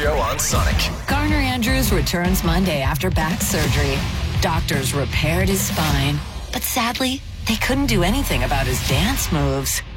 Show on Sonic. Garner Andrews returns Monday after back surgery. Doctors repaired his spine, but sadly, they couldn't do anything about his dance moves.